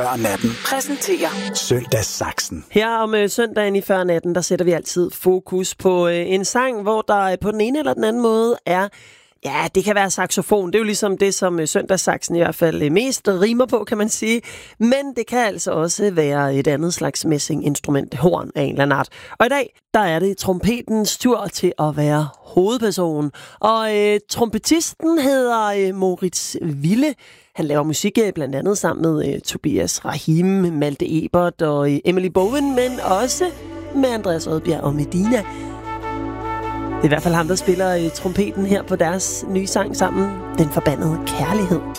Før natten præsenterer Søndagssaksen. Her om søndagen i Før natten, der sætter vi altid fokus på en sang, hvor der på den ene eller den anden måde er, ja, det kan være saxofon. Det er jo ligesom det, som søndagssaksen i hvert fald mest rimer på, kan man sige. Men det kan altså også være et andet slags messinginstrument, horn af en eller anden art. Og i dag, der er det trompetens tur til at være hovedperson. Og trompetisten hedder Moritz Wille. Han laver musik blandt andet sammen med Tobias Rahim, Malte Ebert og Emily Bowen, men også med Andreas Odbjerg og Medina. Det er i hvert fald ham, der spiller trompeten her på deres nye sang sammen, Den Forbandede Kærlighed.